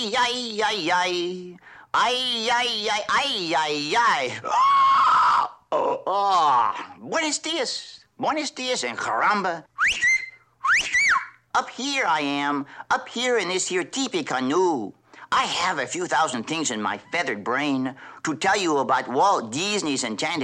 Ay, ay, ay, ay. Ay, ay, ay, ay, ay, ay. Oh, buenos dias. Buenos dias and caramba. Up here I am, up here in this here teepee canoe. I have a few thousand things in my feathered brain to tell you about Walt Disney's enchanted